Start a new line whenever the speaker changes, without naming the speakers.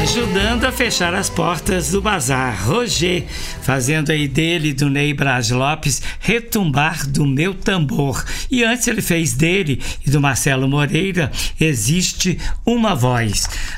ajudando a fechar as portas do bazar. Roger, fazendo aí dele, do Ney Braz Lopes, Retumbar do Meu Tambor. E antes ele fez dele e do Marcelo Moreira, Existe uma Voz.